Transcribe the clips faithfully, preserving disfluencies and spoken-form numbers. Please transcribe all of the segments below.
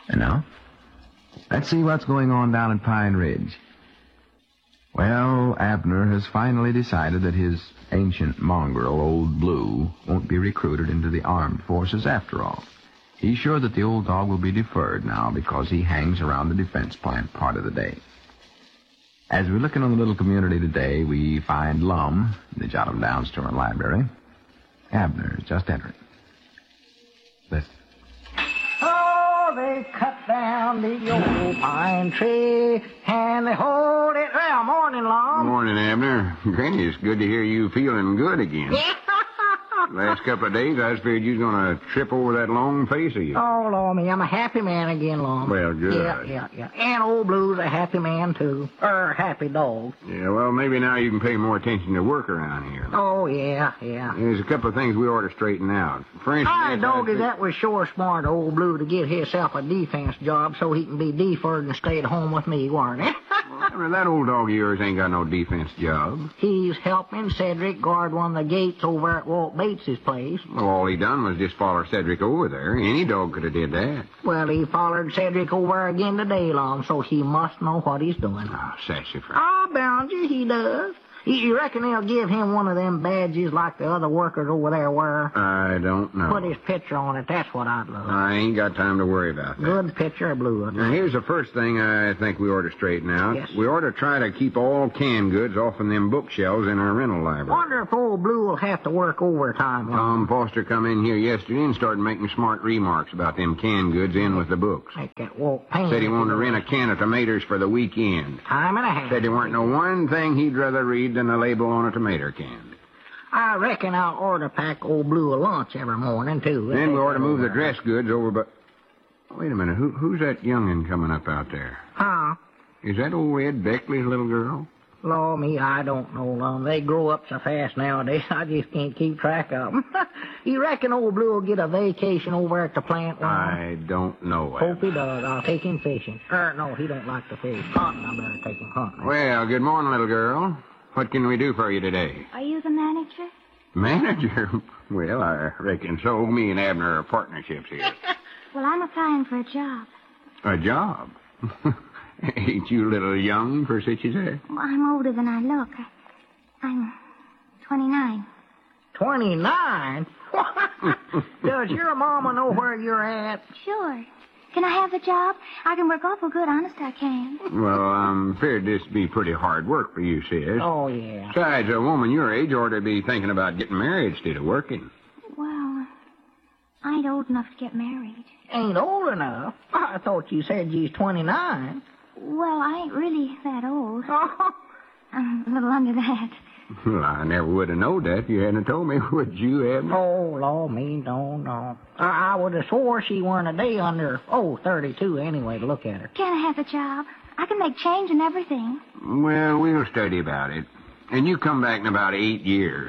And now, let's see what's going on down at Pine Ridge. Well, Abner has finally decided that his ancient mongrel, Old Blue, won't be recruited into the armed forces after all. He's sure that the old dog will be deferred now because he hangs around the defense plant part of the day. As we're looking on the little community today, we find Lum in the Jotham Downs Store and Library. Abner is just entering. Listen. Oh, they cut down the old pine tree, and they hold it. Well, morning, Lum. Morning, Abner. Granny, it's good to hear you feeling good again. Last couple of days, I was afraid you was going to trip over that long face of yours. Oh, Lord, me, I'm a happy man again, Lum. Well, good. Yeah, yeah, yeah. And Old Blue's a happy man, too. Or a happy dog. Yeah, well, maybe now you can pay more attention to work around here. Oh, yeah, yeah. There's a couple of things we ought to straighten out. For instance... Hi, doggy, think... that was sure smart, Old Blue, to get himself a defense job so he can be deferred and stay at home with me, weren't it? Well, that old dog of yours ain't got no defense job. He's helping Cedric guard one of the gates over at Walt Bates's place. Well, all he done was just follow Cedric over there. Any dog could have did that. Well, he followed Cedric over again today, Lum, so he must know what he's doing. Oh, sassafras. I'll bound you, he does. You reckon they'll give him one of them badges like the other workers over there wear? I don't know. Put his picture on it. That's what I'd love. I ain't got time to worry about that. Good picture of Blue. Now, here's the first thing I think we ought to straighten out. Yes. We ought to try to keep all canned goods off of them bookshelves in our rental library. Wonder if Old Blue will have to work overtime. Tom Foster come in here yesterday and started making smart remarks about them canned goods in with the books. Make that Walt Payne. Said he wanted to rent a can of tomatoes for the weekend. Time and a half. Said there weren't no one thing he'd rather read than the label on a tomato can. I reckon I'll order pack Old Blue a lunch every morning, too. Then we ought to move the dress goods over, but... Wait a minute, Who, who's that youngin' coming up out there? Huh? Is that old Ed Beckley's little girl? Law me, I don't know, Lum. They grow up so fast nowadays, I just can't keep track of them. You reckon Old Blue will get a vacation over at the plant, Lum? I don't know. Hope he does. I'll take him fishing. Er, no, he don't like to fish. Hunting, I better take him hunting. Well, good morning, little girl. What can we do for you today? Are you the manager? Manager? Well, I reckon so. Me and Abner are partnerships here. Well, I'm applying for a job. A job? Ain't you a little young for such as that? Well, I'm older than I look. I, I'm twenty-nine. Twenty-nine? Does your mama know where you're at? Sure. Can I have the job? I can work awful good, honest I can. Well, I'm feared this be pretty hard work for you, sis. Oh, yeah. Besides, a woman your age ought to be thinking about getting married instead of working. Well, I ain't old enough to get married. Ain't old enough? I thought you said you's twenty-nine. Well, I ain't really that old. Oh. I'm a little under that. Well, I never would have known that if you hadn't told me, would you, Abner? Oh, Lord, me, no, no. I, I would have swore she weren't a day under, oh, thirty-two anyway, to look at her. Can I have the job? I can make change and everything. Well, we'll study about it. And you come back in about eight years.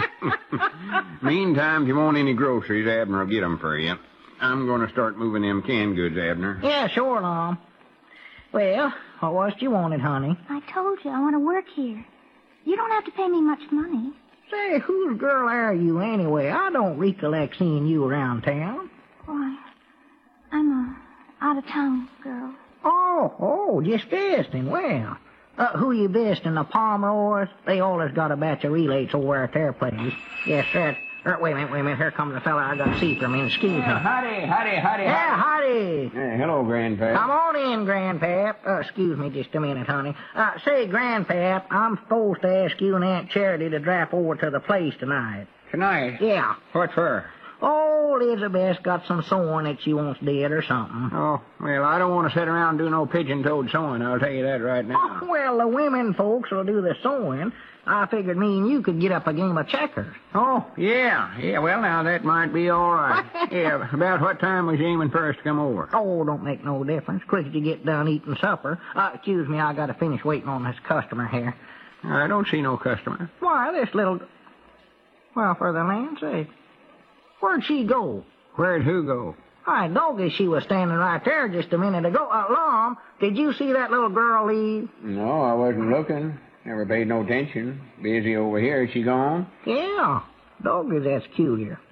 Meantime, if you want any groceries, Abner will get them for you. I'm going to start moving them canned goods, Abner. Yeah, sure, Lom. Well, what was it you wanted, honey? I told you I want to work here. You don't have to pay me much money. Say, whose girl are you anyway? I don't recollect seeing you around town. Why, I'm a out-of-town girl. Oh, oh, just visiting. Well, uh, who you visiting, the Pomeroys? They always got a batch of relays over at their place. Yes, sir. Er, wait a minute, wait a minute. Here comes the fella I got to see for a minute. Excuse me. Uh, howdy, howdy, howdy. Yeah, howdy. Hey, hello, Grandpap. Come on in, Grandpap. Uh, excuse me just a minute, honey. Uh, say, Grandpap, I'm supposed to ask you and Aunt Charity to drop over to the place tonight. Tonight? Yeah. What for? Oh, Elizabeth's got some sewing that she wants did or something. Oh, well, I don't want to sit around and do no pigeon-toed sewing, I'll tell you that right now. Oh, well, the women folks will do the sewing. I figured me and you could get up a game of checkers. Oh, yeah. Yeah, well, now, that might be all right. Yeah, about what time was you aiming for us to come over? Oh, don't make no difference. Quick as you get done eating supper. Uh, excuse me, I got to finish waiting on this customer here. I don't see no customer. Why, this little... Well, for the land's sake. Where'd she go? Where'd who go? I doggy, she was standing right there just a minute ago. Uh, Lom, did you see that little girl leave? No, I wasn't looking. Never paid no attention. Busy over here. Is she gone? Yeah. Doggy, that's peculiar.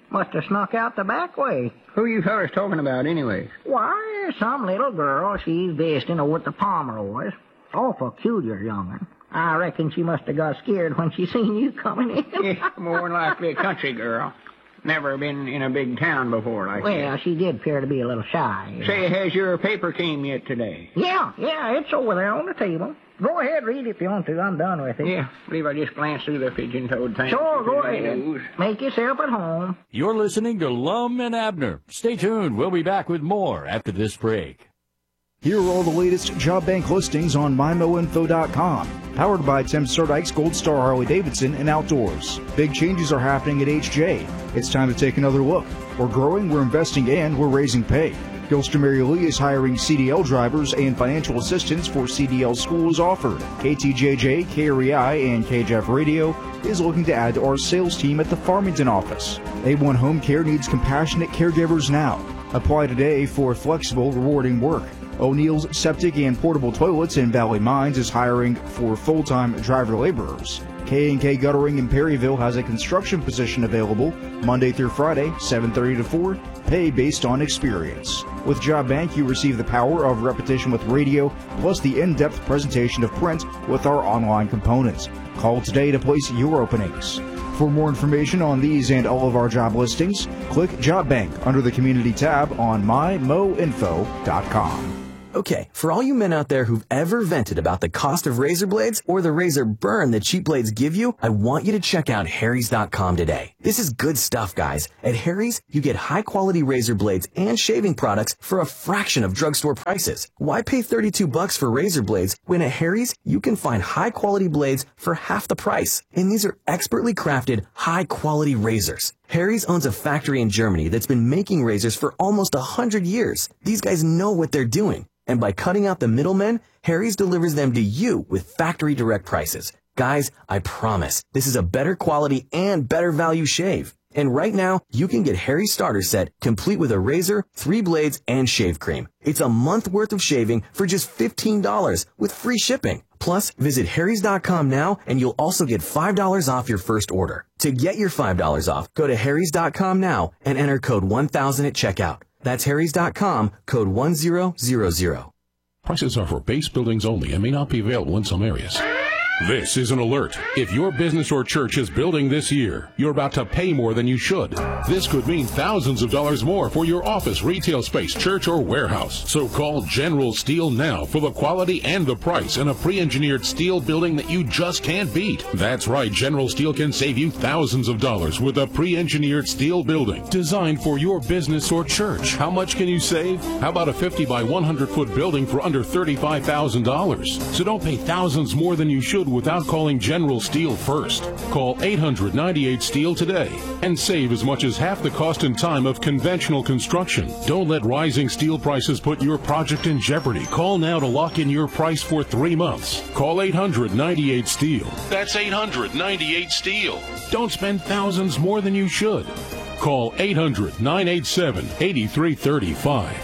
Must have snuck out the back way. Who you fellas talking about, anyway? Why, some little girl. She's visiting over at the Pomeroys. Awful cuter young'un. I reckon she must have got scared when she seen you coming in. Yeah, more than likely a country girl. Never been in a big town before like Well, that. she did appear to be a little shy. Say, has your paper came yet today? Yeah, yeah, it's over there on the table. Go ahead, read if you want to. I'm done with it. Yeah, I believe I just glanced through the pigeon-toed thing. Sure, go ahead. Make yourself at home. You're listening to Lum and Abner. Stay tuned. We'll be back with more after this break. Here are all the latest job bank listings on my mo info dot com. Powered by Tim Stardike's Gold Star Harley-Davidson and Outdoors. Big changes are happening at H J. It's time to take another look. We're growing, we're investing, and we're raising pay. Gilster Mary Lee is hiring C D L drivers, and financial assistance for C D L school is offered. K T J J, K R E I, and K J F Radio is looking to add to our sales team at the Farmington office. A one Home Care needs compassionate caregivers now. Apply today for flexible, rewarding work. O'Neill's Septic and Portable Toilets in Valley Mines is hiring for full-time driver laborers. K and K Guttering in Perryville has a construction position available Monday through Friday, seven thirty to four, pay based on experience. With Job Bank, you receive the power of repetition with radio, plus the in-depth presentation of print with our online components. Call today to place your openings. For more information on these and all of our job listings, click Job Bank under the Community tab on my mo info dot com. Okay, for all you men out there who've ever vented about the cost of razor blades or the razor burn that cheap blades give you, I want you to check out Harry's dot com today. This is good stuff, guys. At Harry's, you get high-quality razor blades and shaving products for a fraction of drugstore prices. Why pay thirty-two bucks for razor blades when at Harry's you can find high-quality blades for half the price? And these are expertly crafted, high-quality razors. Harry's owns a factory in Germany that's been making razors for almost a hundred years. These guys know what they're doing. And by cutting out the middlemen, Harry's delivers them to you with factory direct prices. Guys, I promise, this is a better quality and better value shave. And right now, you can get Harry's starter set complete with a razor, three blades, and shave cream. It's a month worth of shaving for just fifteen dollars with free shipping. Plus, visit harrys dot com now and you'll also get five dollars off your first order. To get your five dollars off, go to harrys dot com now and enter code one thousand at checkout. That's harrys dot com, code one thousand. Prices are for base buildings only and may not be available in some areas. This is an alert. If your business or church is building this year, you're about to pay more than you should. This could mean thousands of dollars more for your office, retail space, church, or warehouse. So call General Steel now for the quality and the price in a pre-engineered steel building that you just can't beat. That's right, General Steel can save you thousands of dollars with a pre-engineered steel building designed for your business or church. How much can you save? How about a fifty by one hundred foot building for under thirty-five thousand dollars? So don't pay thousands more than you should without calling General Steel first. Call eight hundred ninety-eight steel today and save as much as half the cost and time of conventional construction. Don't let rising steel prices put your project in jeopardy. Call now to lock in your price for three months. Call eight hundred ninety-eight steel. That's eight hundred ninety-eight steel. Don't spend thousands more than you should. Call eight hundred nine eight seven eight three three five.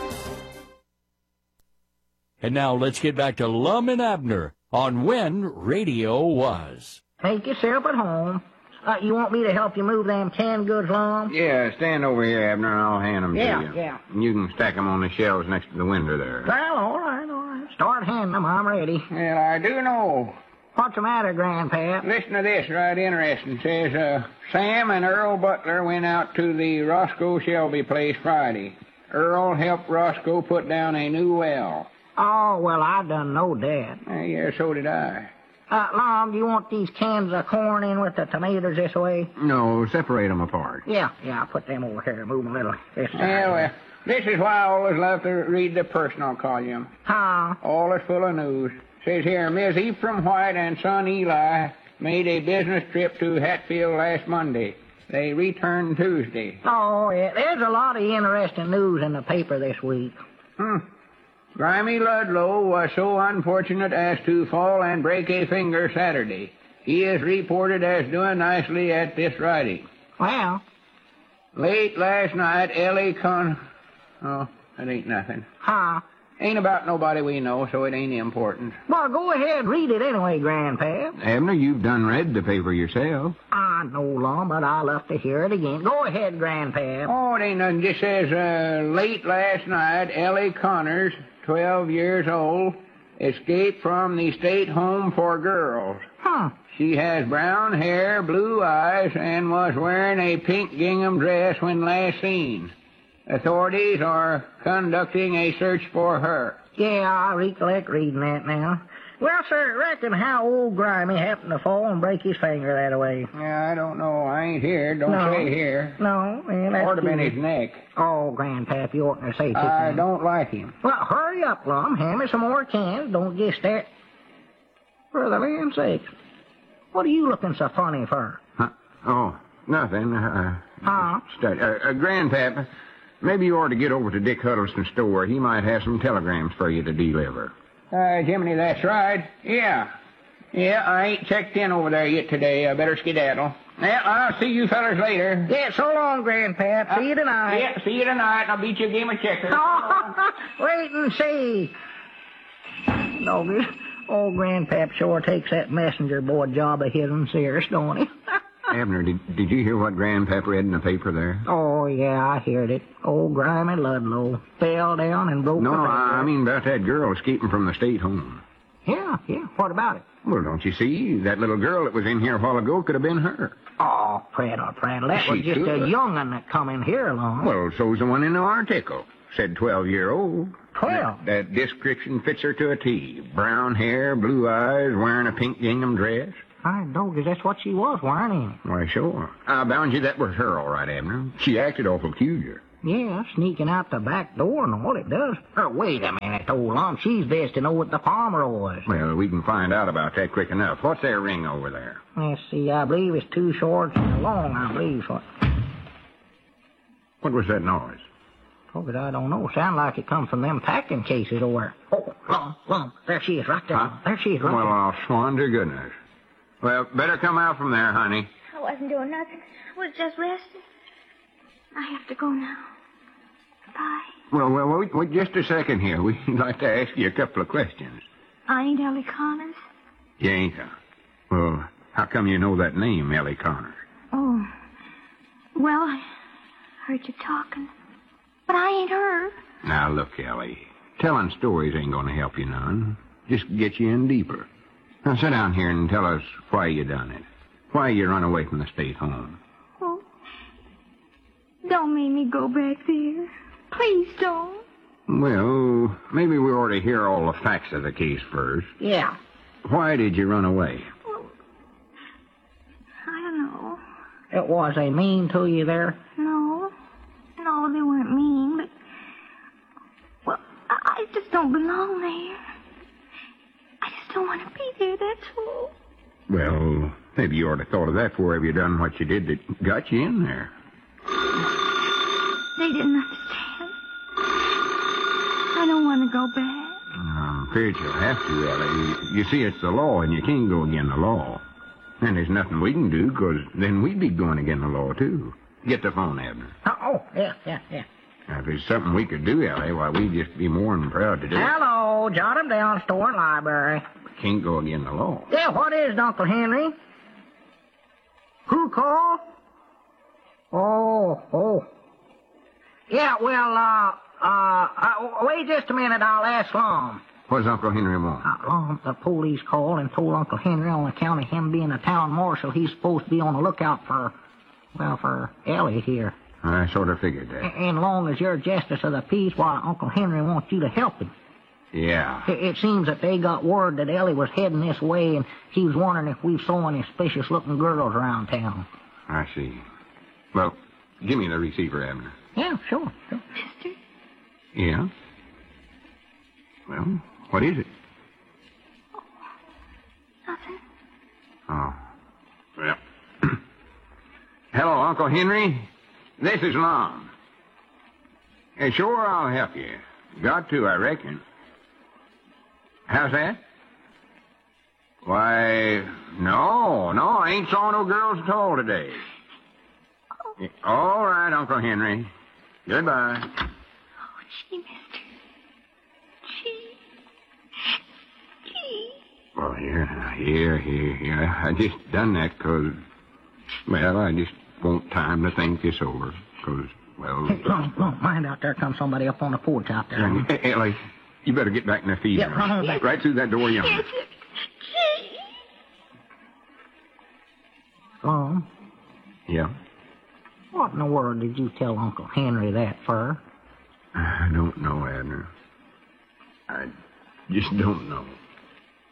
And now let's get back to Lum and Abner on When Radio Was. Make yourself at home. Uh, you want me to help you move them canned goods along? Yeah, stand over here, Abner, and I'll hand them Yeah, to you. yeah. And you can stack them on the shelves next to the window there. Well, all right, all right. Start handing them. I'm ready. Well, I do know. What's the matter, Grandpap? Listen to this, right interesting. Says, uh, Sam and Earl Butler went out to the Roscoe Shelby place Friday. Earl helped Roscoe put down a new well. Oh, well, I done know that. Uh, yeah, so did I. Uh, Lom, do you want these cans of corn in with the tomatoes this way? No, separate them apart. Yeah, yeah, I'll put them over here. Move them a little this side. Yeah, well, this is why I always love to read the personal column. Huh? All is full of news. Says here, Miss Ephraim White and son Eli made a business trip to Hatfield last Monday. They returned Tuesday. Oh, yeah, there's a lot of interesting news in the paper this week. Hmm. Grimy Ludlow was so unfortunate as to fall and break a finger Saturday. He is reported as doing nicely at this writing. Well? Late last night, Ellie Con... Oh, that ain't nothing. Huh? Ain't about nobody we know, so it ain't important. Well, go ahead, read it anyway, Grandpap. Abner, you've done read the paper yourself. I know, Lum, but I love to hear it again. Go ahead, Grandpap. Oh, it ain't nothing. Just says, uh, late last night, Ellie Connors, twelve years old, escaped from the state home for girls. Huh. She has brown hair, blue eyes, and was wearing a pink gingham dress when last seen. Authorities are conducting a search for her. Yeah, I recollect reading that now. Well, sir, reckon how old Grimy happened to fall and break his finger that way? Yeah, I don't know. I ain't here. Don't No. say here. No, man, that's Ought to been good. his neck. Oh, Grandpap, you oughtn't to say that. I don't like him. Well, hurry up, Lum. Hand me some more cans. Don't just stare. For the land's sake. What are you looking so funny for? Huh? Oh, nothing. Uh, Huh? Stud- uh, uh, Grandpap, maybe you ought to get over to Dick Huddleston's store. He might have some telegrams for you to deliver. Uh, Jiminy, that's right. Yeah. Yeah, I ain't checked in over there yet today. I better skedaddle. Yeah, I'll see you fellers later. Yeah, so long, Grandpap. See you tonight. Yeah, see you tonight. I'll beat you a game of checkers. Wait and see. Doggy, old Grandpap sure takes that messenger boy job of his serious, don't he? Abner, did, did you hear what Grandpap read in the paper there? Oh, yeah, I heard it. Old Grimy Ludlow fell down and broke No, the no, finger. I mean about that girl escaping from the state home. Yeah, yeah, what about it? Well, don't you see? That little girl that was in here a while ago could have been her. Oh, prattle, prattle, that She was just could. a young'un that come in here along. Well, so's the one in the article. Said twelve-year-old. Twelve? That, that description fits her to a T. Brown hair, blue eyes, wearing a pink gingham dress. I know, 'cause that's what she was wearing, ain't it? Why, sure. I bound you that was her, all right, Abner. She acted awful peculiar. Yeah, sneaking out the back door and all it does. Oh, wait a minute, old Lum. She's best to know what the Pomeroys. Well, we can find out about that quick enough. What's their ring over there? Let's see, I believe it's two shorts and a long, I believe. So. What was that noise? Oh, but I don't know. Sound like it come from them packing cases over there. Oh, Lum, Lum. There she is, right there. Huh? There she is, right Well, there. I'll swan to goodness. Well, better come out from there, honey. I wasn't doing nothing. I was just resting. I have to go now. Bye. Well, well, wait, wait just a second here. We'd like to ask you a couple of questions. I ain't Ellie Connors. You ain't, huh? Well, how come you know that name, Ellie Connors? Oh. Well, I heard you talking. But I ain't her. Now, look, Ellie. Telling stories ain't going to help you none. Just get you in deeper. Now, sit down here and tell us why you done it. Why you run away from the state home. Oh. Don't make me go back there. Please don't. Well, maybe we ought to hear all the facts of the case first. Yeah. Why did you run away? Well, I don't know. It was they mean to you there? No. No, they weren't mean, but... Well, I, I just don't belong there. I just don't want to be there, that's all. Well, maybe you ought to thought of that before ever you done what you did that got you in there. They didn't understand. I don't want to go back. I'm afraid you'll have to, Ellie. You see, it's the law, and you can't go against the law. And there's nothing we can do, because then we'd be going against the law, too. Get the phone, Abner. Oh, oh, yeah, yeah, yeah. Now, if there's something we could do, Ellie, why, we'd just be more than proud to do it. Hello, jot 'em down, store and library. We can't go against the law. Yeah, what is it, Uncle Henry? Who called? Oh, oh. Yeah, well, uh, uh, uh, wait just a minute, I'll ask Lum. What's Uncle Henry want? Uh, Lum, the police called and told Uncle Henry on account of him being a town marshal, he's supposed to be on the lookout for, well, for Ellie here. I sort of figured that. And long as you're justice of the peace, why, Uncle Henry wants you to help him. Yeah. It, it seems that they got word that Ellie was heading this way, and he was wondering if we've saw any suspicious-looking girls around town. I see. Well, give me the receiver, Abner. Yeah, sure, sure. Mister? Yeah? Well, what is it? Nothing. Oh. Well. Hello, Uncle Henry. This is Lum. Hey, sure, I'll help you. Got to, I reckon. How's that? Why, no, no, I ain't saw no girls at all today. Oh, All right, Uncle Henry. Goodbye. oh gee, mister. here, now, here, here, here. I just done that 'cause, well, I just want time to think this over. 'Cause, well... Hey, Lum, Lum, mind out there comes somebody up on the porch out there. Hey, Ellie, you better get back in the feed Yeah, room. run on back. Right through that door yonder. Lum, Yeah? what in the world did you tell Uncle Henry that for? I don't know, Abner. I just don't know.